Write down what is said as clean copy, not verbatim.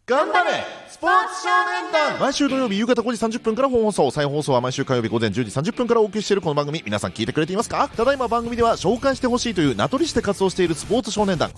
頑張れスポーツ少年団。毎週土曜日夕方5時30分から本放送、再放送は毎週火曜日午前10時30分からお送りしているこの番組、皆さん聞いてくれていますか？ただいま番組では紹介してほしいという名取市で活動しているスポーツ少年団、